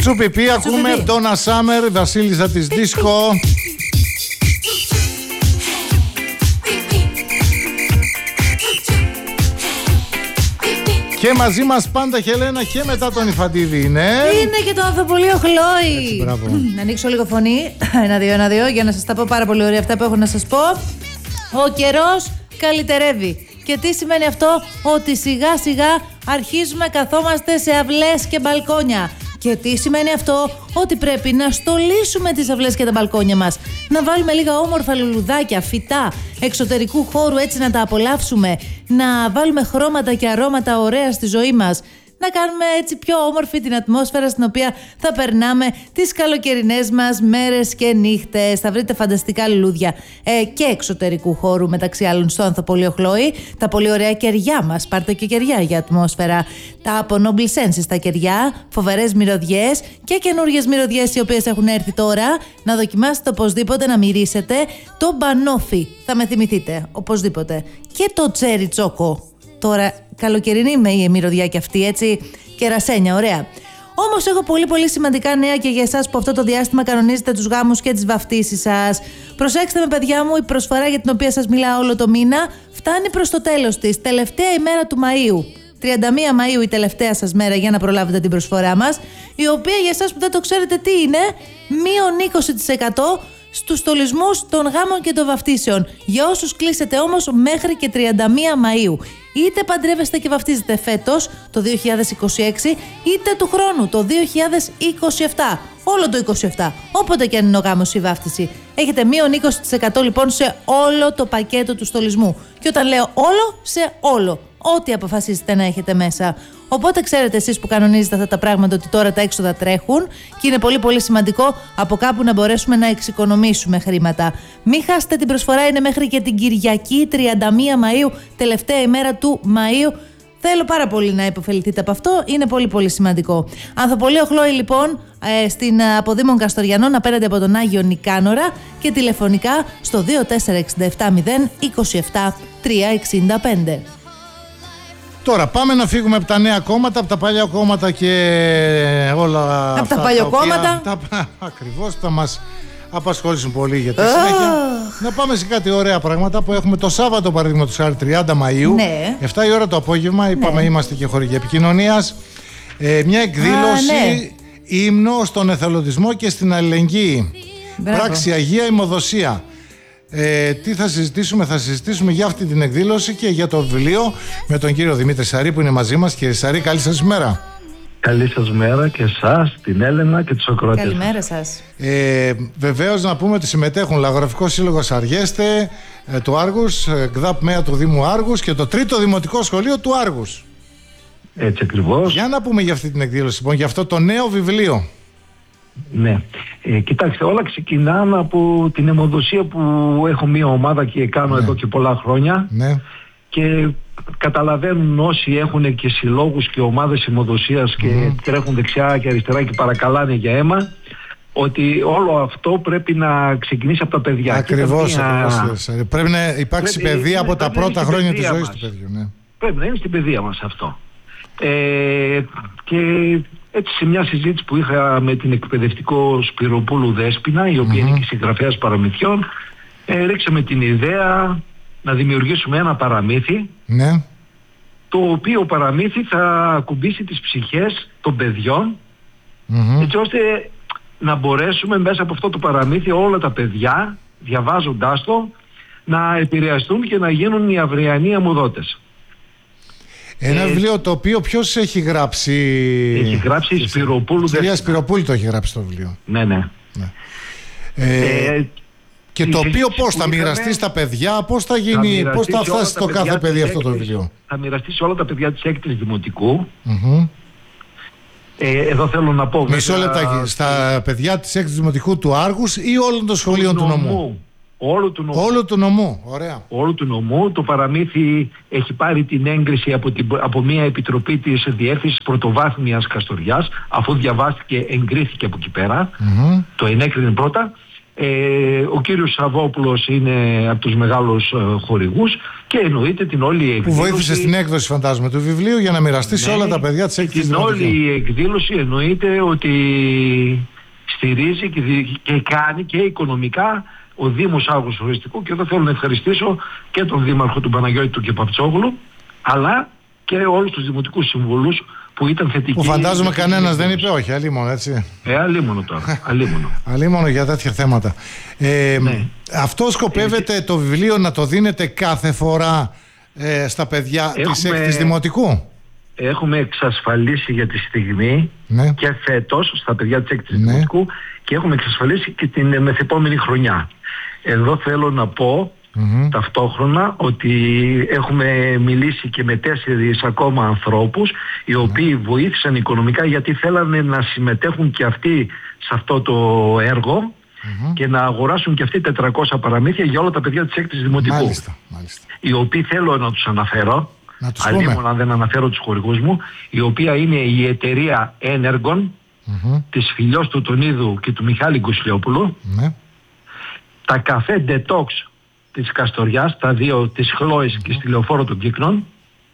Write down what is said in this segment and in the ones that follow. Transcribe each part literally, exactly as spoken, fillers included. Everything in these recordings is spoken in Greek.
Τσουπιπί, ακούμε Donna Summer, βασίλισσα της δίσκο. Και μαζί μας πάντα Χελένα και μετά τον Ιφαντίδη είναι. Είναι και το Ανθοπολείο Χλόη. Έτσι, μπράβο. Να ανοίξω λίγο φωνή. Ένα, δύο, ένα, δύο, για να σας τα πω πάρα πολύ ωραία αυτά που έχω να σας πω. Ο καιρός καλυτερεύει. Και τι σημαίνει αυτό? Ότι σιγά σιγά αρχίζουμε καθόμαστε σε αυλές και μπαλκόνια. Και τι σημαίνει αυτό? Ότι πρέπει να στολίσουμε τις αυλές και τα μπαλκόνια μας. Να βάλουμε λίγα όμορφα λουλουδάκια, φυτά, εξωτερικού χώρου, έτσι να τα απολαύσουμε. Να βάλουμε χρώματα και αρώματα ωραία στη ζωή μας. Να κάνουμε έτσι πιο όμορφη την ατμόσφαιρα στην οποία θα περνάμε τις καλοκαιρινές μας μέρες και νύχτες. Θα βρείτε φανταστικά λουλούδια ε, και εξωτερικού χώρου, μεταξύ άλλων στο Ανθοπολείο Χλόη. Τα πολύ ωραία κεριά μας, πάρτε και κεριά για ατμόσφαιρα. Τα από Noble Senses τα κεριά, φοβερές μυρωδιές και καινούργιες μυρωδιές οι οποίες έχουν έρθει τώρα. Να δοκιμάσετε οπωσδήποτε, να μυρίσετε το μπανόφι. Θα με θυμηθείτε οπωσδήποτε. Και το τσέρι τσόκο. Τώρα καλοκαιρινή με η μυρωδιά και αυτή, έτσι, κερασένια, ωραία. Όμως έχω πολύ πολύ σημαντικά νέα και για εσάς που αυτό το διάστημα κανονίζετε τους γάμους και τις βαφτίσεις σας. Προσέξτε με, παιδιά μου, η προσφορά για την οποία σας μιλάω όλο το μήνα φτάνει προς το τέλος της. Τελευταία ημέρα του Μαΐου. τριάντα μία Μαΐου η τελευταία σας μέρα για να προλάβετε την προσφορά μας, η οποία για εσάς που δεν το ξέρετε τι είναι, μείον είκοσι τοις εκατό στους στολισμούς των γάμων και των βαφτίσεων. Για όσους κλείσετε όμως μέχρι και τριάντα μία Μαΐου. Είτε παντρεύεστε και βαφτίζετε φέτος, το δύο χιλιάδες είκοσι έξι, είτε του χρόνου, το δύο χιλιάδες είκοσι επτά. Όλο το είκοσι επτά. Όποτε και αν είναι ο γάμος ή η βάφτιση. Έχετε μείον είκοσι τοις εκατό λοιπόν σε όλο το πακέτο του στολισμού. Και όταν λέω όλο, σε όλο. Ό,τι αποφασίσετε να έχετε μέσα. Οπότε ξέρετε εσείς που κανονίζετε αυτά τα πράγματα ότι τώρα τα έξοδα τρέχουν και είναι πολύ πολύ σημαντικό από κάπου να μπορέσουμε να εξοικονομήσουμε χρήματα. Μην χάσετε την προσφορά, είναι μέχρι και την Κυριακή τριάντα μία Μαΐου, τελευταία ημέρα του Μαΐου. Θέλω πάρα πολύ να υποφεληθείτε από αυτό, είναι πολύ πολύ σημαντικό. Ανθοπολείο Χλόη λοιπόν, ε, στην Αποδήμων Καστοριανών απέναντι από τον Άγιο Νικάνορα και τηλεφωνικά στο δύο τέσσερα έξι επτά μηδέν είκοσι επτά τριακόσια εξήντα πέντε. Τώρα πάμε να φύγουμε από τα νέα κόμματα, από τα παλιά κόμματα και όλα από αυτά. Τα παλιοκόμματα. Τα, τα, ακριβώς θα μας απασχολήσουν πολύ για τη συνέχεια. Να πάμε σε κάτι ωραία πράγματα που έχουμε το Σάββατο, παραδείγματος χάρη τριάντα Μαΐου, ναι. εφτά η ώρα το απόγευμα, είπαμε, ναι. Είμαστε και χορηγοί επικοινωνίας. Ε, μια εκδήλωση Α, ναι. ύμνο στον εθελοντισμό και στην αλληλεγγύη. Μπράβο. Πράξη Αγία Ημωδοσία. Ε, τι θα συζητήσουμε? Θα συζητήσουμε για αυτή την εκδήλωση και για το βιβλίο με τον κύριο Δημήτρη Σαρή που είναι μαζί μας. Κύριε Σαρή, καλή σας μέρα. Καλή σας μέρα και εσάς, την Έλενα και τους ακροατές. Καλημέρα σας. Ε, βεβαίως να πούμε ότι συμμετέχουν Λαγογραφικό Σύλλογος Αργέστε ε, του Άργους, ε, ΚΔΑΠ ΜΕΑ του Δήμου Άργους και το τρίτο Δημοτικό Σχολείο του Άργους. Έτσι ακριβώς. Για να πούμε για αυτή την εκδήλωση, λοιπόν, για αυτό το νέο βιβλίο. Ναι, ε, κοιτάξτε, όλα ξεκινάνε από την αιμοδοσία που έχω μια ομάδα και κάνω ναι. εδώ και πολλά χρόνια. Ναι. Και καταλαβαίνουν όσοι έχουν και συλλόγους και ομάδες αιμοδοσίας και mm. τρέχουν δεξιά και αριστερά και παρακαλάνε για αίμα, ότι όλο αυτό πρέπει να ξεκινήσει από τα παιδιά. Ακριβώς, μια... ακριβώς. Πρέπει να υπάρξει πρέπει, παιδεία από τα πρώτα χρόνια της ζωής του παιδιού. Ναι. Πρέπει να είναι στην παιδεία μας αυτό. Ε, και έτσι σε μια συζήτηση που είχα με την εκπαιδευτικό Σπυροπούλου Δέσποινα, η οποία mm-hmm. είναι και συγγραφέας παραμυθιών, ε, ρίξαμε την ιδέα να δημιουργήσουμε ένα παραμύθι, ναι. το οποίο παραμύθι θα ακουμπήσει τις ψυχές των παιδιών, mm-hmm. έτσι ώστε να μπορέσουμε μέσα από αυτό το παραμύθι όλα τα παιδιά, διαβάζοντάς το, να επηρεαστούν και να γίνουν οι αυριανοί αιμοδότες. Ένα ε, βιβλίο το οποίο ποιος έχει γράψει? Έχει γράψει η Σπυροπούλου. Η κυρία Σπυροπούλου το έχει γράψει το βιβλίο. Ναι, ναι. ναι. Ε, ε, και το οποίο πώς θα μοιραστεί είχαμε, στα παιδιά, πώς θα γίνει, πώς θα φτάσει στο κάθε παιδί αυτό το βιβλίο? Θα μοιραστεί σε όλα τα παιδιά της έκτης Δημοτικού. Mm-hmm. Ε, εδώ θέλω να πω... Μισό λεπτάκι, στα παιδιά της έκτης Δημοτικού του Άργους ή όλων των σχολείων του, του νομού? νομού. Όλου του νομού. Όλου του νομού, ωραία. Όλου του νομού. Το παραμύθι έχει πάρει την έγκριση από, την, από μια επιτροπή της Διεύθυνσης Πρωτοβάθμιας Καστοριάς, αφού διαβάστηκε, εγκρίθηκε από εκεί πέρα. Mm-hmm. Το ενέκρινε πρώτα. Ε, ο κύριος Σαββόπουλος είναι από τους μεγάλους ε, χορηγούς και εννοείται την όλη εκδήλωση. Που βοήθησε στην έκδοση, φαντάζομαι, του βιβλίου για να μοιραστεί, ναι, σε όλα τα παιδιά της έκδοσης. Την όλη εκδήλωση εννοείται ότι στηρίζει και, και κάνει και οικονομικά ο Δήμος Άγρου Οριστικού, και εδώ θέλω να ευχαριστήσω και τον Δήμαρχο του Παναγιώτη του Κεπαπτσόγλου, αλλά και όλους τους δημοτικούς συμβούλους που ήταν θετικοί. Που φαντάζομαι κανένας δεν είπε όχι, αλίμονο, έτσι. Ε, αλίμονο τώρα, αλίμονο. Αλίμονο για τέτοια θέματα. Ε, ναι. Αυτό σκοπεύετε ε, το βιβλίο να το δίνετε κάθε φορά ε, στα παιδιά έχουμε, της έκτης δημοτικού? Έχουμε εξασφαλίσει για τη στιγμή, ναι, και φέτος στα παιδιά της έκτης, ναι, δημοτικού, και έχουμε εξασφαλίσει και την μεθεπόμενη χρονιά. Εδώ θέλω να πω Mm-hmm. ταυτόχρονα ότι έχουμε μιλήσει και με τέσσερις ακόμα ανθρώπους οι οποίοι mm-hmm. βοήθησαν οικονομικά, γιατί θέλανε να συμμετέχουν και αυτοί σε αυτό το έργο mm-hmm. και να αγοράσουν και αυτοί τετρακόσια παραμύθια για όλα τα παιδιά της έκτης δημοτικού. Μάλιστα, μάλιστα. Οι οποίοι θέλω να τους αναφέρω, αλλήμον αν δεν αναφέρω τους χορηγούς μου, η οποία είναι η εταιρεία Energon mm-hmm. της Φιλιός του Τονίδου και του Μιχάλη Γκουσλιόπουλου, mm-hmm. τα καφέ Detox της Καστοριάς, τα δύο της Χλώης mm-hmm. και στη Λεωφόρο των Κύκνων.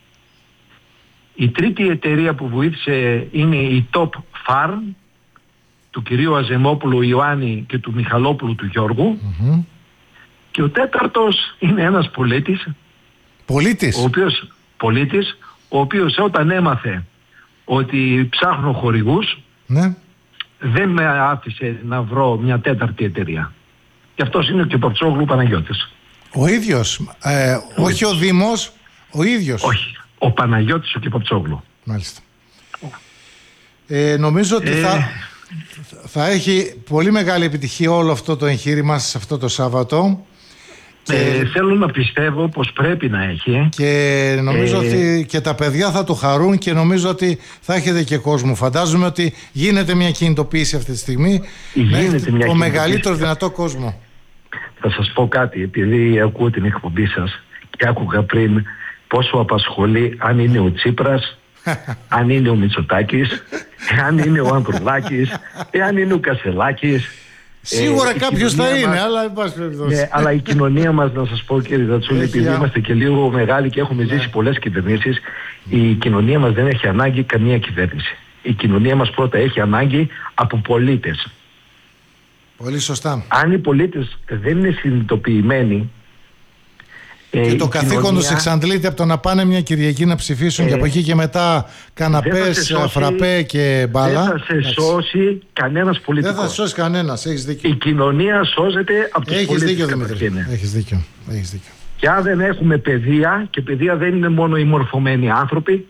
Η τρίτη εταιρεία που βοήθησε είναι η Top Farm του κυρίου Αζεμόπουλου Ιωάννη και του Μιχαλόπουλου του Γιώργου mm-hmm. και ο τέταρτος είναι ένας πολίτης πολίτης ο οποίος, πολίτης, ο οποίος όταν έμαθε ότι ψάχνω χορηγούς ναι. δεν με άφησε να βρω μια τέταρτη εταιρεία, και αυτός είναι και ο Παπτσόγλου Παναγιώτης. Ο ίδιος, ε, ο όχι ίδιος. Ο Δήμος, ο ίδιος. Όχι, ο Παναγιώτης ο Κεπαπτσόγλου. Μάλιστα. Ε, νομίζω ότι ε... θα, θα έχει πολύ μεγάλη επιτυχία όλο αυτό το εγχείρημα σε αυτό το Σάββατο. Ε, και... Θέλω να πιστεύω πως πρέπει να έχει. Και νομίζω ε... ότι και τα παιδιά θα το χαρούν, και νομίζω ότι θα έχετε και κόσμο. Φαντάζομαι ότι γίνεται μια κινητοποίηση αυτή τη στιγμή. Γίνεται μια ο μεγαλύτερο δυνατό κόσμο. Θα σας πω κάτι, επειδή ακούω την εκπομπή σας και άκουγα πριν πόσο απασχολεί αν είναι ο Τσίπρας, αν είναι ο Μητσοτάκης, αν είναι ο Ανδρουλάκης, αν είναι ο Κασελάκης. Σίγουρα ε, κάποιος θα είναι, μας, αλλά, ναι, αλλά η κοινωνία μας, να σας πω κύριε Δατσούλη, επειδή είμαστε και λίγο μεγάλοι και έχουμε ζήσει ναι. πολλές κυβερνήσεις, η κοινωνία μας δεν έχει ανάγκη καμία κυβέρνηση. Η κοινωνία μας πρώτα έχει ανάγκη από πολίτες. Πολύ σωστά. Αν οι πολίτες δεν είναι συνειδητοποιημένοι, και ε, το καθήκον κοινωνία... τους εξαντλείται από το να πάνε μια Κυριακή να ψηφίσουν ε, και από εκεί και μετά καναπές, φραπέ και μπάλα. Δεν θα σε σώσει κανένας πολιτικός. Δεν θα σε σώσει κανένας, έχεις δίκιο. Η κοινωνία σώζεται από τους έχεις πολίτες. Δίκιο, Δημήτρη. Έχεις δίκιο, έχεις δίκιο. Και αν δεν έχουμε παιδεία, και παιδεία δεν είναι μόνο οι μορφωμένοι άνθρωποι,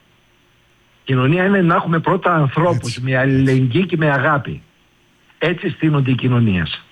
κοινωνία είναι να έχουμε πρώτα ανθρώπους έτσι, με αλληλεγγύη και με αγάπη. Έτσι στείνονται οι κοινωνίες.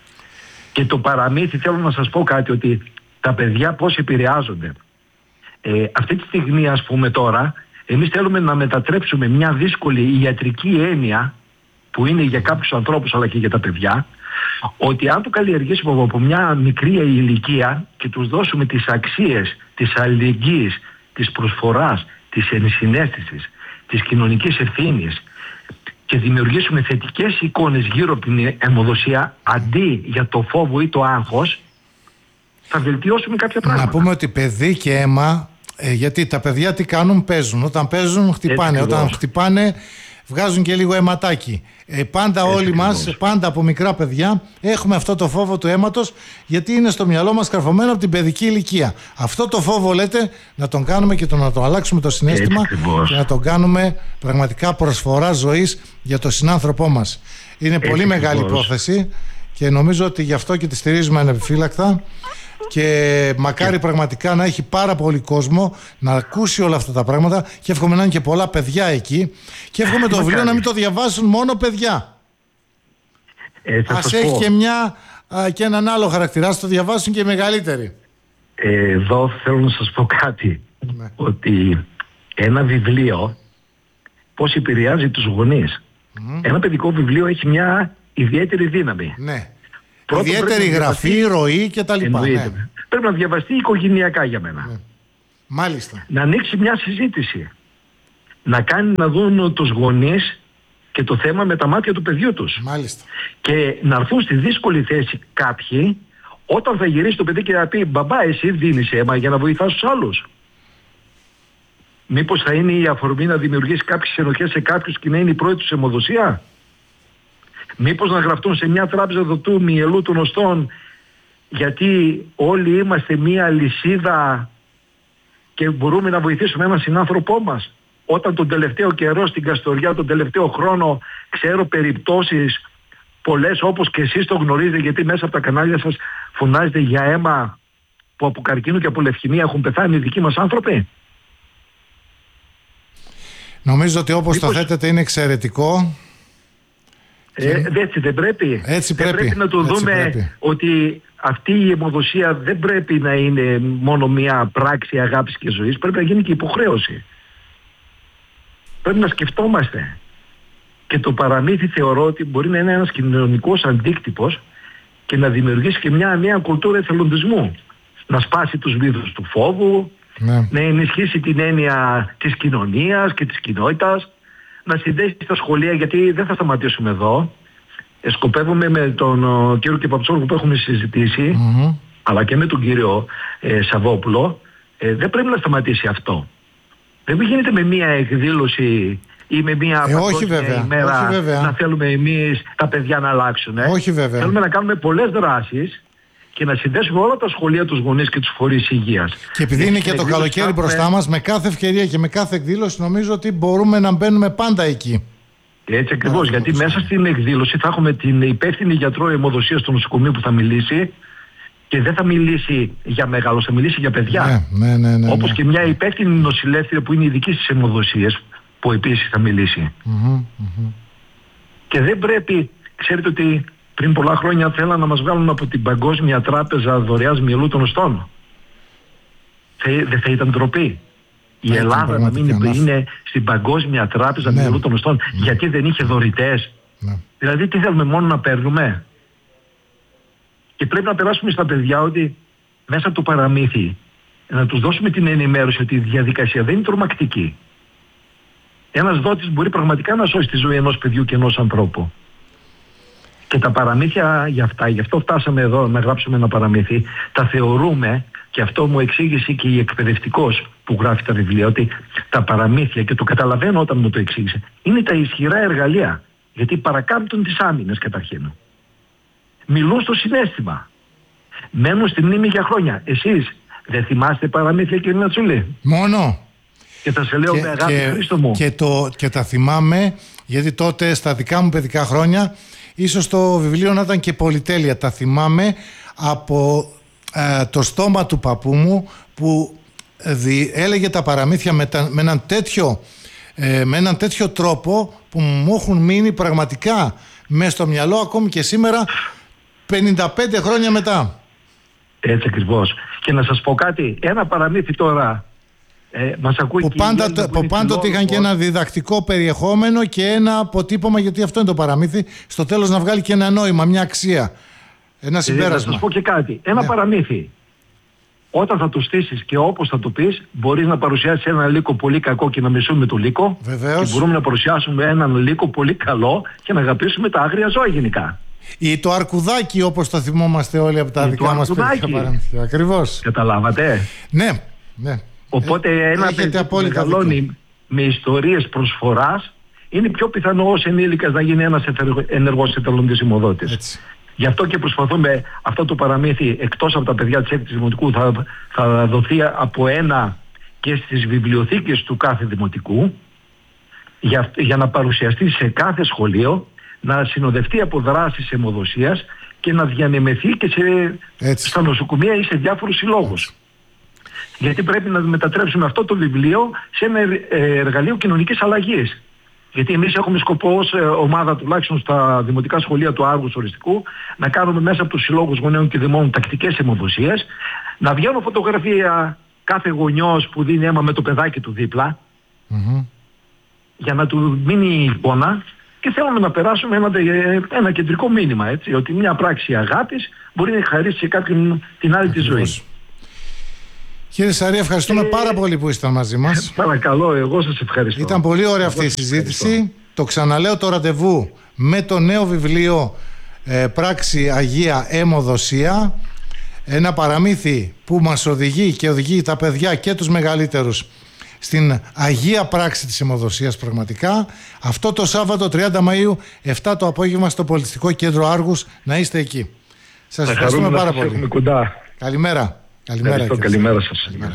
Και το παραμύθι, θέλω να σας πω κάτι, ότι τα παιδιά πώς επηρεάζονται. Ε, αυτή τη στιγμή, ας πούμε τώρα, εμείς θέλουμε να μετατρέψουμε μια δύσκολη ιατρική έννοια που είναι για κάποιους ανθρώπους αλλά και για τα παιδιά, ότι αν το καλλιεργήσουμε από μια μικρή ηλικία και τους δώσουμε τις αξίες της αλληλεγγύης, της προσφοράς, της ενσυναίσθησης, της κοινωνικής ευθύνης, και δημιουργήσουμε θετικές εικόνες γύρω από την αιμοδοσία αντί για το φόβο ή το άγχος, θα βελτιώσουμε κάποια πράγματα. Να πούμε ότι παιδί και αίμα, ε, γιατί τα παιδιά τι κάνουν, παίζουν. Όταν παίζουν χτυπάνε, έτσι, όταν χτυπάνε βγάζουν και λίγο αιματάκι. Ε, πάντα έτσι, όλοι μας, πάντα από μικρά παιδιά έχουμε αυτό το φόβο του αίματος, γιατί είναι στο μυαλό μας καρφωμένο από την παιδική ηλικία. Αυτό το φόβο, λέτε, να τον κάνουμε και το, να το αλλάξουμε το συναίσθημα και να τον κάνουμε πραγματικά προσφορά ζωής για τον συνάνθρωπό μας. Είναι έτσι, πολύ μεγάλη πρόθεση και νομίζω ότι γι' αυτό και τη στηρίζουμε ανεπιφύλακτα. Και μακάρι πραγματικά να έχει πάρα πολύ κόσμο να ακούσει όλα αυτά τα πράγματα, και εύχομαι να είναι και πολλά παιδιά εκεί, και εύχομαι το βιβλίο να μην το διαβάσουν μόνο παιδιά. Ε, Ας έχει πω. και, μια, α, και έναν άλλο χαρακτήρα, ας το διαβάσουν και οι μεγαλύτεροι. Ε, εδώ θέλω να σας πω κάτι, ναι. ότι ένα βιβλίο πώς επηρεάζει τους γονείς. Mm. Ένα παιδικό βιβλίο έχει μια ιδιαίτερη δύναμη. Ναι. Πρώτον, ιδιαίτερη γραφή, ροή και τα λοιπά. Ναι. Πρέπει να διαβαστεί οικογενειακά για μένα. Ναι. Μάλιστα. Να ανοίξει μια συζήτηση. Να κάνει να δουν τους γονείς και το θέμα με τα μάτια του παιδιού τους. Μάλιστα. Και να έρθουν στη δύσκολη θέση κάποιοι όταν θα γυρίσει το παιδί και θα πει «Μπαμπά, εσύ δίνεις αίμα για να βοηθάς τους άλλους». Μήπως θα είναι η αφορμή να δημιουργήσει κάποιες ενοχές σε κάποιους και να είναι η πρώτη τους αιμοδοσία. Μήπως να γραφτούν σε μια τράπεζα δοτού μυελού των οστών, γιατί όλοι είμαστε μια λυσίδα και μπορούμε να βοηθήσουμε έναν συνάνθρωπό μας. Όταν τον τελευταίο καιρό στην Καστοριά, τον τελευταίο χρόνο, ξέρω περιπτώσεις πολλές όπως και εσείς το γνωρίζετε, γιατί μέσα από τα κανάλια σας φωνάζετε για αίμα που από καρκίνο και από λευκαιμία έχουν πεθάνει οι δικοί μας άνθρωποι. Νομίζω ότι όπως Μήπως... το θέτετε είναι εξαιρετικό. Ε, και... Έτσι δεν πρέπει. Έτσι δεν πρέπει. πρέπει να το Έτσι δούμε πρέπει. ότι αυτή η αιμοδοσία δεν πρέπει να είναι μόνο μια πράξη αγάπης και ζωής, πρέπει να γίνει και υποχρέωση. Πρέπει να σκεφτόμαστε. Και το παραμύθι θεωρώ ότι μπορεί να είναι ένας κοινωνικός αντίκτυπος και να δημιουργήσει και μια νέα κουλτούρα εθελοντισμού. Να σπάσει τους μύθους του φόβου, ναι. να ενισχύσει την έννοια της κοινωνίας και της κοινότητας, να συνδέσει στα σχολεία, γιατί δεν θα σταματήσουμε εδώ. Ε, σκοπεύουμε με τον ο, κύριο Κεπαψόργο που έχουμε συζητήσει, mm-hmm. αλλά και με τον κύριο ε, Σαββόπουλο, ε, δεν πρέπει να σταματήσει αυτό. Δεν γίνεται με μία εκδήλωση ή με μία ε, όχι βέβαια, ημέρα όχι βέβαια. να θέλουμε εμείς τα παιδιά να αλλάξουν. Ε. Όχι βέβαια. Θέλουμε να κάνουμε πολλές δράσεις και να συνδέσουμε όλα τα σχολεία, τους γονείς και τους φορείς υγείας. Και επειδή και είναι και το καλοκαίρι έχουμε... μπροστά μας, με κάθε ευκαιρία και με κάθε εκδήλωση νομίζω ότι μπορούμε να μπαίνουμε πάντα εκεί. Έτσι ακριβώς, γιατί μέσα στην εκδήλωση θα έχουμε την υπεύθυνη γιατρό αιμοδοσίας στο νοσοκομείο που θα μιλήσει και δεν θα μιλήσει για μεγάλους, θα μιλήσει για παιδιά. Ναι, ναι, ναι, ναι, όπως ναι. και μια υπεύθυνη νοσηλεύτρια που είναι ειδική στις αιμοδοσίες που επίσης θα μιλήσει. Mm-hmm, mm-hmm. Και δεν πρέπει, ξέρετε ότι πριν πολλά χρόνια θέλαν να μας βγάλουν από την Παγκόσμια Τράπεζα Δωρεάς Μυελού των Οστών. Δεν θα ήταν ντροπή η ναι, Ελλάδα να μην είναι στην Παγκόσμια Τράπεζα ναι. Μυελού των Οστών ναι. γιατί δεν είχε δωρητές. Ναι. Δηλαδή τι θέλουμε, μόνο να παίρνουμε? Και πρέπει να περάσουμε στα παιδιά ότι μέσα από το παραμύθι να τους δώσουμε την ενημέρωση ότι η διαδικασία δεν είναι τρομακτική. Ένας δότης μπορεί πραγματικά να σώσει τη ζωή ενός παιδιού και ενός ανθρώπου. Και τα παραμύθια για αυτά, γι' αυτό φτάσαμε εδώ να γράψουμε ένα παραμύθι, τα θεωρούμε, και αυτό μου εξήγησε και η εκπαιδευτικός που γράφει τα βιβλία, ότι τα παραμύθια, και το καταλαβαίνω όταν μου το εξήγησε, είναι τα ισχυρά εργαλεία, γιατί παρακάμπτουν τις άμυνες καταρχήν. Μιλούν στο συναίσθημα. Μένουν στη μνήμη για χρόνια. Εσείς δεν θυμάστε παραμύθια, κύριε Νατσούλη? Μόνο. Και θα σε λέω και, με αγάπη, και, Χρήστο μου. Και, το, και τα θυμάμαι, γιατί τότε στα δικά μου παιδικά χρόνια ίσως το βιβλίο να ήταν και πολυτέλεια. Τα θυμάμαι από ε, το στόμα του παππού μου που δι, έλεγε τα παραμύθια με, τα, με, έναν τέτοιο, ε, με έναν τέτοιο τρόπο που μου έχουν μείνει πραγματικά μέσα στο μυαλό ακόμη και σήμερα, πενήντα πέντε χρόνια μετά. Έτσι ακριβώς. Και να σας πω κάτι, ένα παραμύθι τώρα ε, μας ακούει που πάντα, που πάντοτε είχαν και ένα διδακτικό περιεχόμενο και ένα αποτύπωμα, γιατί αυτό είναι το παραμύθι, στο τέλος να βγάλει και ένα νόημα, μια αξία, ένα συμπέρασμα. Ε, να σας πω και κάτι, ένα ναι. παραμύθι όταν θα το στήσεις και όπως θα το πεις, μπορείς να παρουσιάσεις έναν λύκο πολύ κακό και να μισούμε το λύκο. Βεβαίως. Και μπορούμε να παρουσιάσουμε έναν λύκο πολύ καλό και να αγαπήσουμε τα άγρια ζώα γενικά. Ή το αρκουδάκι, όπως το θυμόμαστε όλοι από τα Ή δικά μας παιδικά παραμύθια. Ακριβώς. Καταλάβατε. Ναι, ναι. Οπότε ένα παιδί που μεγαλώνει με ιστορίες προσφοράς είναι πιο πιθανό ως ενήλικας να γίνει ένας ενεργός εθελοντής αιμοδότης. Γι' αυτό και προσπαθούμε αυτό το παραμύθι, εκτός από τα παιδιά της έκτης δημοτικού, θα, θα δοθεί από ένα και στις βιβλιοθήκες του κάθε δημοτικού για, για να παρουσιαστεί σε κάθε σχολείο, να συνοδευτεί από δράσεις αιμοδοσίας και να διανεμεθεί και σε, στα νοσοκομεία ή σε διάφορους συλλόγους. Γιατί πρέπει να μετατρέψουμε αυτό το βιβλίο σε ένα εργαλείο κοινωνικής αλλαγής. Γιατί εμείς έχουμε σκοπό ως ομάδα, τουλάχιστον στα δημοτικά σχολεία του Άργους Οριστικού, να κάνουμε μέσα από τους συλλόγους γονέων και δημών τακτικές αιμοδοσίες, να βγαίνουν φωτογραφία κάθε γονιός που δίνει αίμα με το παιδάκι του δίπλα, mm-hmm. για να του μείνει η εικόνα, και θέλουμε να περάσουμε ένα, ένα κεντρικό μήνυμα, έτσι, ότι μια πράξη αγάπης μπορεί να χαρίσει σε κάποιον την άλλη τη ζωή. Κύριε Σαρή, ευχαριστούμε ε, πάρα πολύ που ήσταν μαζί μας. Παρακαλώ, εγώ σας ευχαριστώ. Ήταν πολύ ωραία αυτή η συζήτηση. Το ξαναλέω, το ραντεβού με το νέο βιβλίο ε, Πράξη Αγία Αιμοδοσία. Ένα παραμύθι που μας οδηγεί και οδηγεί τα παιδιά και τους μεγαλύτερους στην Αγία Πράξη της Αιμοδοσίας πραγματικά. Αυτό το Σάββατο τριάντα Μαΐου, επτά το απόγευμα στο Πολιτιστικό Κέντρο Άργους. Να είστε εκεί. Σας ευχαριστούμε πάρα πολύ. Κοντά. Καλημέρα. Καλημέρα, καλημέρα σας. Καλημέρα.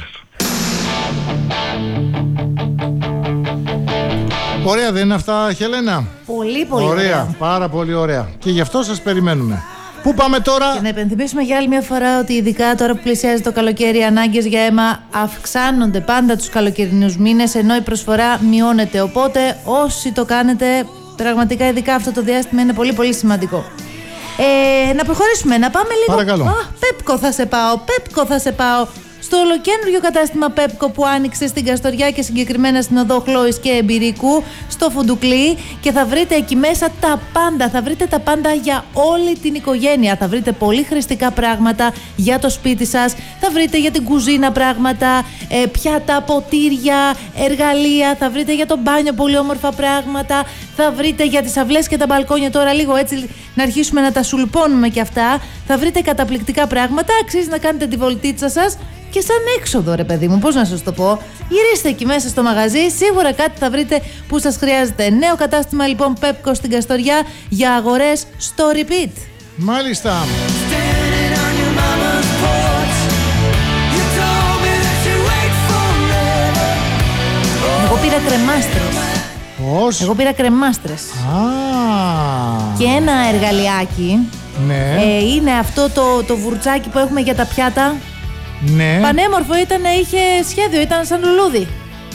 Ωραία δεν είναι αυτά, Χελένα? Πολύ πολύ ωραία. ωραία. Πάρα πολύ ωραία. Και γι' αυτό σας περιμένουμε. Πού πάμε τώρα? Και να υπενθυμίσουμε για άλλη μια φορά ότι ειδικά τώρα που πλησιάζει το καλοκαίρι, οι ανάγκες για αίμα αυξάνονται πάντα τους καλοκαιρινούς μήνες, ενώ η προσφορά μειώνεται. Οπότε όσοι το κάνετε, πραγματικά ειδικά αυτό το διάστημα είναι πολύ πολύ σημαντικό. Ε, να προχωρήσουμε, να πάμε λίγο. Παρακαλώ. Α, Πέπκο θα σε πάω, Πέπκο θα σε πάω. Στο ολοκένουργιο κατάστημα Πέπκο που άνοιξε στην Καστοριά και συγκεκριμένα στην οδό Χλώης και Εμπειρικού, στο Φουντουκλή, και θα βρείτε εκεί μέσα τα πάντα. Θα βρείτε τα πάντα για όλη την οικογένεια. Θα βρείτε πολύ χρηστικά πράγματα για το σπίτι σας. Θα βρείτε για την κουζίνα πράγματα, ε, πιάτα, ποτήρια, εργαλεία. Θα βρείτε για το μπάνιο πολύ όμορφα πράγματα. Θα βρείτε για τις αυλές και τα μπαλκόνια, τώρα λίγο έτσι να αρχίσουμε να τα σουλπώνουμε και αυτά. Θα βρείτε καταπληκτικά πράγματα. Αξίζει να κάνετε τη βολτίτσα σας. Και σαν έξοδο, ρε παιδί μου, πώς να σας το πω, γυρίστε εκεί μέσα στο μαγαζί, σίγουρα κάτι θα βρείτε που σας χρειάζεται. Νέο κατάστημα λοιπόν Πέπκο στην Καστοριά για αγορές στο repeat. Μάλιστα. Εγώ πήρα κρεμάστρες. Πώς? Εγώ πήρα κρεμάστρες. Α, Και ένα εργαλειάκι. ναι. ε, Είναι αυτό το, το βουρτσάκι που έχουμε για τα πιάτα. Ναι. Πανέμορφο ήταν, είχε σχέδιο, ήταν σαν λουλούδι.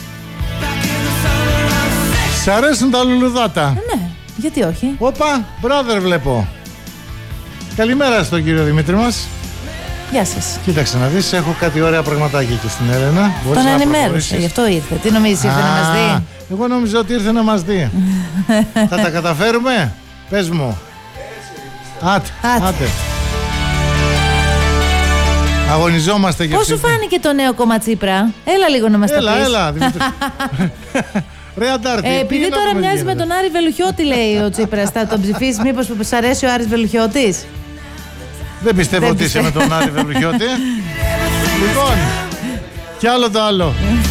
Σ' αρέσουν τα λουλουδάτα? Ναι, γιατί όχι. Όπα, brother βλέπω. Καλημέρα στον κύριο Δημήτρη μας. Γεια σας. Κοίταξε να δεις, έχω κάτι ωραία πραγματάκια και στην Έλενα. Μπορείς Τον να ενημέρωσε, προχωρήσεις? γι' αυτό ήρθε. Τι νομίζεις, ήρθε να μας δει? Εγώ νόμιζα ότι ήρθε να μας δει. Θα τα καταφέρουμε? Πες μου. Άτε, Άτε. άτε. Αγωνιζόμαστε και Πώς σου αυτοί. φάνηκε το νέο κόμμα Τσίπρα? Έλα λίγο να μας τα πεις. Έλα, έλα, Δημήτρη. Ρε Αντάρτη. Ε, επειδή τώρα μοιάζει με τον Άρη Βελουχιώτη, λέει ο Τσίπρας, θα τον ψηφίσει, μήπως σ' αρέσει ο Άρης Βελουχιώτης? Δεν πιστεύω Δεν ότι είσαι με τον Άρη Βελουχιώτη. Λοιπόν, κι άλλο το άλλο.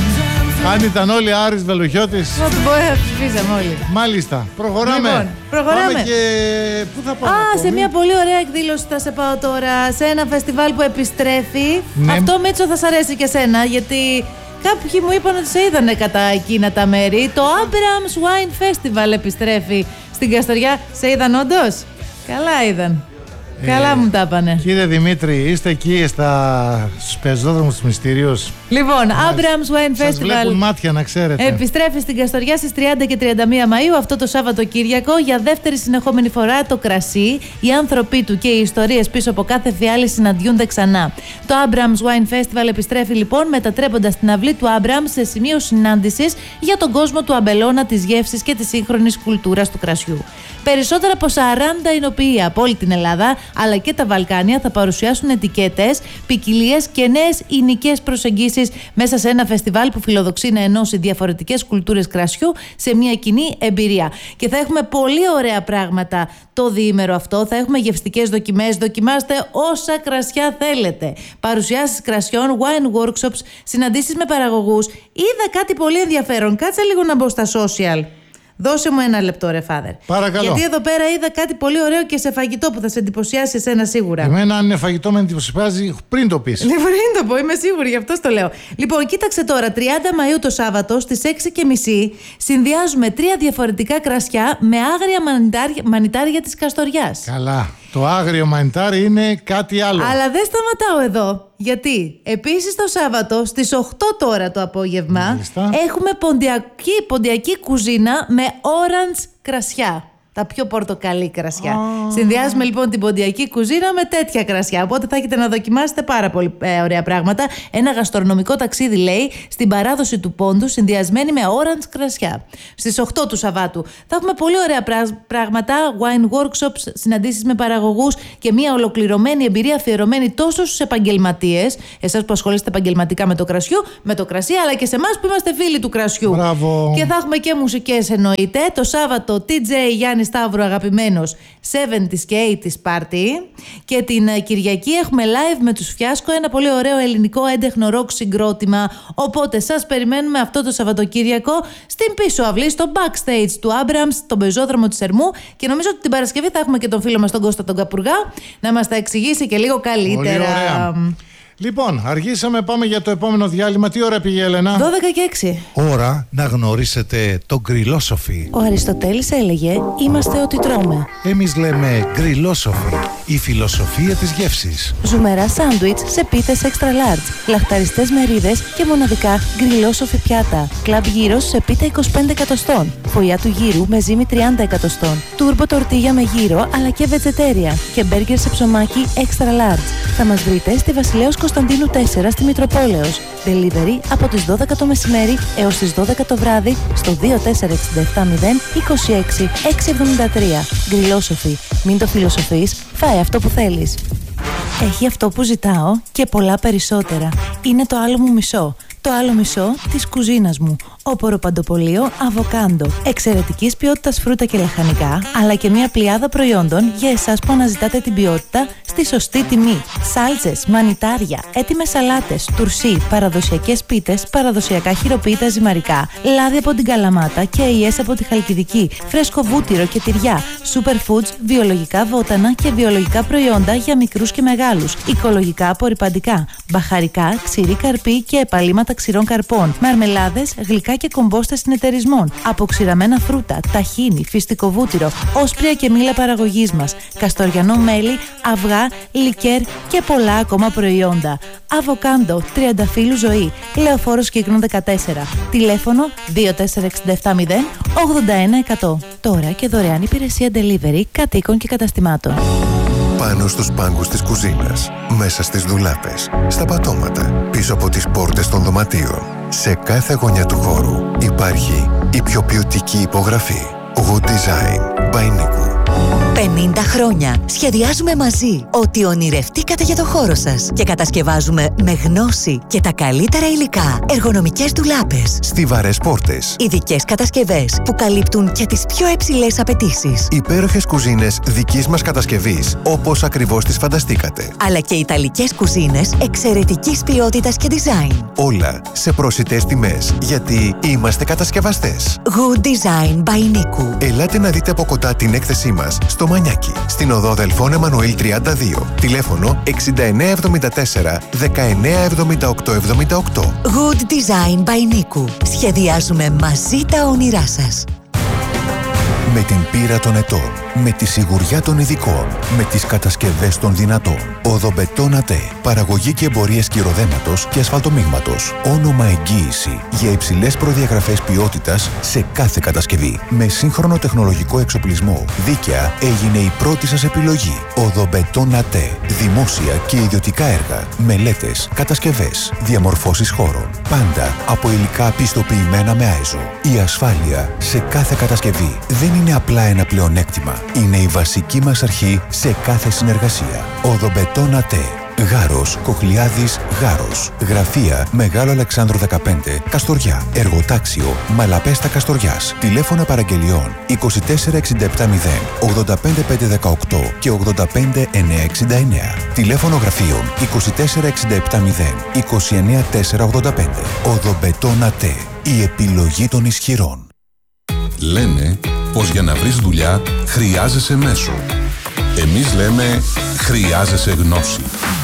Αν ήταν όλοι Άρης Βελουχιώτης. Ό,τι μπορεί να ψηφίσαμε όλοι. Μάλιστα, προχωράμε. Λοιπόν, προχωράμε. Πάμε και... Πού θα πάμε Α, ακόμη? σε μια πολύ ωραία εκδήλωση θα σε πάω τώρα. Σε ένα φεστιβάλ που επιστρέφει. Ναι. Αυτό, Μίτσο, θα σ' αρέσει και σένα, γιατί κάποιοι μου είπαν ότι σε είδανε κατά εκείνα τα μέρη. Το Abrams Wine Festival επιστρέφει στην Καστοριά. Σε είδαν όντως? Καλά είδαν. Ε, Καλά μου τα είπανε. Κύριε Δημήτρη, είστε εκεί στα... στους πεζόδρομους τους μυστηρίους. Λοιπόν, Abrams Wine Σας βλέπουν Festival μάτια, να ξέρετε. επιστρέφει στην Καστοριά στις τριάντα και τριάντα μία Μαΐου, αυτό το Σαββατοκύριακο, για δεύτερη συνεχόμενη φορά. Το κρασί, οι άνθρωποι του και οι ιστορίες πίσω από κάθε φιάλη συναντιούνται ξανά. Το Abrams Wine Festival επιστρέφει λοιπόν, μετατρέποντας την αυλή του Abrams σε σημείο συνάντησης για τον κόσμο του αμπελώνα, της γεύσης και της σύγχρονης κουλτούρας του κρασιού. Περισσότερα από σαράντα εινοποιοί από όλη την Ελλάδα αλλά και τα Βαλκάνια θα παρουσιάσουν ετικέτες, ποικιλίες και νέες ηνικές προσεγγίσεις μέσα σε ένα φεστιβάλ που φιλοδοξεί να ενώσει διαφορετικές κουλτούρες κρασιού σε μια κοινή εμπειρία. Και θα έχουμε πολύ ωραία πράγματα το διήμερο αυτό. Θα έχουμε γευστικές δοκιμές. Δοκιμάστε όσα κρασιά θέλετε. Παρουσιάσεις κρασιών, wine workshops, συναντήσεις με παραγωγούς. Είδα κάτι πολύ ενδιαφέρον. Κάτσε λίγο να μπω στα social. Δώσε μου ένα λεπτό, ρε Φάδερ. Παρακαλώ. Γιατί εδώ πέρα είδα κάτι πολύ ωραίο και σε φαγητό που θα σε εντυπωσιάσει εσένα σίγουρα. Εμένα, αν είναι φαγητό, με εντυπωσιάζει πριν το πεις. Λοιπόν, πριν το πω, είμαι σίγουρη, γι' αυτό το λέω. Λοιπόν, κοίταξε τώρα, τριάντα Μαΐου το Σάββατο στις έξι και μισή συνδυάζουμε τρία διαφορετικά κρασιά με άγρια μανιτάρια, μανιτάρια της Καστοριάς. Καλά. Το άγριο μανιτάρι είναι κάτι άλλο. Αλλά δεν σταματάω εδώ. Γιατί επίσης το Σάββατο στις οκτώ τώρα το απόγευμα Μάλιστα. έχουμε ποντιακή, ποντιακή κουζίνα με orange κρασιά. τα πιο πορτοκαλί κρασιά. Oh. Συνδυάζουμε λοιπόν την ποντιακή κουζίνα με τέτοια κρασιά. Οπότε θα έχετε να δοκιμάσετε πάρα πολύ ε, ωραία πράγματα. Ένα γαστρονομικό ταξίδι, λέει, στην παράδοση του πόντου, συνδυασμένη με orange κρασιά. Στις οκτώ του Σαββάτου θα έχουμε πολύ ωραία πράγματα. Wine workshops, συναντήσεις με παραγωγούς και μια ολοκληρωμένη εμπειρία αφιερωμένη τόσο στους επαγγελματίες, εσάς που ασχολείστε επαγγελματικά με το κρασιού, με το κρασί, αλλά και σε εμάς που είμαστε φίλοι του κρασιού. Μπράβο. Και θα έχουμε και μουσικές, εννοείται. Το Σάββατο τι τζέι Γιάννη Σταύρου, αγαπημένος, εβδομήντα και ογδόντα Party. Και την Κυριακή έχουμε live με τους Φιάσκο, ένα πολύ ωραίο ελληνικό έντεχνο ροκ συγκρότημα. Οπότε σας περιμένουμε αυτό το Σαββατοκύριακο στην πίσω αυλή, στο backstage του Abrams, στον πεζόδρομο της Ερμού. Και νομίζω ότι την Παρασκευή θα έχουμε και τον φίλο μας τον Κώστα τον Καπουργά να μας τα εξηγήσει και λίγο καλύτερα. Πολύ ωραία. Λοιπόν, αργήσαμε, πάμε για το επόμενο διάλειμμα. Τι ώρα πήγε, Έλενα? δώδεκα και έξι. Ώρα να γνωρίσετε τον Γκριλόσοφι. Ο Αριστοτέλης έλεγε «Είμαστε ό,τι τρώμε». Εμείς λέμε Γκριλόσοφι, η φιλοσοφία της γεύσης. Ζουμερά σάντουιτς σε πίτες extra large, λαχταριστές μερίδες και μοναδικά Γκριλόσοφι πιάτα. Κλαμπ γύρος σε πίτα είκοσι πέντε εκατοστών. Φωλιά του γύρου με ζύμη τριάντα εκατοστών. Τούρμπο τορτίγια με γύρο αλλά και βετζετέρια. Και μπέργκερ σε ψωμάκι extra large. Θα μας βρείτε στη Βασιλέως Κωνσταντίνου τέσσερα στη Μητροπόλεως. Delivery από τις δώδεκα το μεσημέρι έως τις δώδεκα το βράδυ στο δύο τέσσερα έξι επτά μηδέν είκοσι έξι εξακόσια εβδομήντα τρία. Γκριλόσοφι. Μην το φιλοσοφείς, φάε αυτό που θέλεις. Έχει αυτό που ζητάω και πολλά περισσότερα. Είναι το άλλο μου μισό. Το άλλο μισό της κουζίνας μου. Όπορο παντοπολείο αβοκάντο. Εξαιρετικής ποιότητας φρούτα και λαχανικά, αλλά και μια πλειάδα προϊόντων για εσάς που αναζητάτε την ποιότητα στη σωστή τιμή. Σάλτσες, μανιτάρια, έτοιμες σαλάτες, τουρσί, παραδοσιακές πίτες, παραδοσιακά χειροποίητα ζυμαρικά, λάδι από την Καλαμάτα και αειές από τη Χαλκιδική, φρέσκο βούτυρο και τυριά, superfoods, βιολογικά βότανα και βιολογικά προϊόντα για μικρούς και μεγάλους, οικολογικά απορρυπαντικά, μπαχαρικά, ξηρή καρπή και επαλήματα ξηρών καρπών, μαρμελάδες, γλυκά και κομπόστες συνεταιρισμών, αποξηραμένα φρούτα, ταχίνι, φυστικό βούτυρο, όσπρια και μήλα παραγωγής μας, καστοριανό μέλι, αυγά, λικέρ και πολλά ακόμα προϊόντα. Αβοκάντο, τριανταφύλου ζωή, Λεωφόρος Κύκνων δεκατέσσερα. Τηλέφωνο δύο τέσσερα έξι επτά μηδέν ογδόντα ένα εκατό. Τώρα και δωρεάν υπηρεσία delivery κατοίκων και καταστημάτων. Πάνω στους πάγκους της κουζίνας, μέσα στις ντουλάπες, στα πατώματα, πίσω από τις πόρτες των δωματίων. Σε κάθε γωνιά του χώρου υπάρχει η πιο ποιοτική υπογραφή. Good Design by Niku. πενήντα χρόνια σχεδιάζουμε μαζί ό,τι ονειρευτήκατε για το χώρο σας και κατασκευάζουμε με γνώση και τα καλύτερα υλικά εργονομικές ντουλάπες, Στιβαρές πόρτες, ειδικές κατασκευές που καλύπτουν και τις πιο υψηλές απαιτήσεις, υπέροχες κουζίνες δικής μας κατασκευής όπως ακριβώς τις φανταστήκατε, αλλά και ιταλικές κουζίνες εξαιρετικής ποιότητας και design. Όλα σε προσιτές τιμές, γιατί είμαστε κατασκευαστές. Good Design by Niku. Ελάτε να δείτε από κοντά την έκθεσή μας στο Μανιάκι, στην οδό Δελφών Εμμανουήλ τριάντα δύο. Τηλέφωνο εξήντα εννέα εβδομήντα τέσσερα δεκαεννέα εβδομήντα οκτώ εβδομήντα οκτώ. Good Design by Niku. Σχεδιάζουμε μαζί τα όνειρά σας. Με την πείρα των ετών, με τη σιγουριά των ειδικών, με τις κατασκευές των δυνατών. Οδομπετόν ΑΤΕ. Παραγωγή και εμπορία σκυροδέματος και ασφαλτομίγματος. Όνομα εγγύηση για υψηλές προδιαγραφές ποιότητας σε κάθε κατασκευή. Με σύγχρονο τεχνολογικό εξοπλισμό. Δίκαια έγινε η πρώτη σας επιλογή. Οδομπετόν ΑΤΕ. Δημόσια και ιδιωτικά έργα. Μελέτες, κατασκευές, διαμορφώσεις χώρων. Πάντα από υλικά πιστοποιημένα με άιζο. Η ασφάλεια σε κάθε κατασκευή δεν είναι απλά ένα πλεονέκτημα. Είναι η βασική μας αρχή σε κάθε συνεργασία. Οδομπετόν ΑΤΕ. Γάρος, Κοχλιάδης, Γάρος. Γραφεία Μεγάλο Αλεξάνδρου δεκαπέντε, Καστοριά. Εργοτάξιο Μαλαπέστα Καστοριάς. Τηλέφωνα παραγγελιών είκοσι τέσσερα εξήντα επτά μηδέν ογδόντα πέντε πεντακόσια δεκαοκτώ και ογδόντα πέντε εννιακόσια εξήντα εννέα. Τηλέφωνο γραφείων είκοσι τέσσερα εξήντα επτά μηδέν είκοσι εννέα τετρακόσια ογδόντα πέντε. Οδομπετόν ΑΤΕ. Η επιλογή των ισχυρών. Λένε πως για να βρεις δουλειά χρειάζεσαι μέσο. Εμείς λέμε χρειάζεσαι γνώση.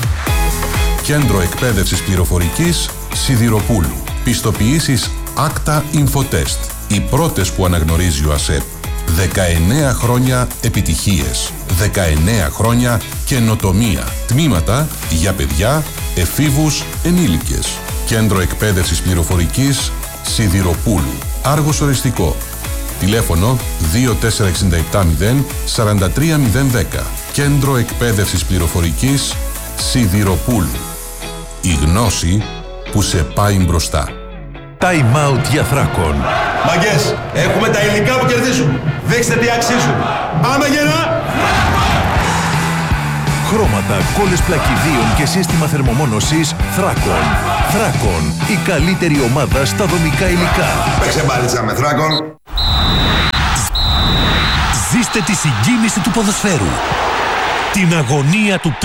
Κέντρο Εκπαίδευσης Πληροφορικής Σιδηροπούλου. Πιστοποιήσεις Acta Infotest. Οι πρώτες που αναγνωρίζει ο ΑΣΕΠ. δεκαεννέα χρόνια επιτυχίες. δεκαεννέα χρόνια καινοτομία. Τμήματα για παιδιά, εφήβους, ενήλικες. Κέντρο Εκπαίδευσης Πληροφορικής Σιδηροπούλου. Άργος οριστικό. Τηλέφωνο δύο τέσσερα έξι επτά μηδέν τέσσερα τρία μηδέν ένα μηδέν. Κέντρο Εκπαίδευσης Πληροφορικής Σιδηροπούλου. Η γνώση που σε πάει μπροστά. Time out για Θράκον. Μαγκές, έχουμε τα υλικά που κερδίζουν. Δείξτε τι αξίζουν. Πάμε γερά! Χρώματα, κόλλες πλακιδίων και σύστημα θερμομόνωσης Θράκον. Θράκον, η καλύτερη ομάδα στα δομικά υλικά. Παίξε μπάλιτσα με Θράκον. Ζήστε τη συγκίνηση του ποδοσφαίρου. Την αγωνία του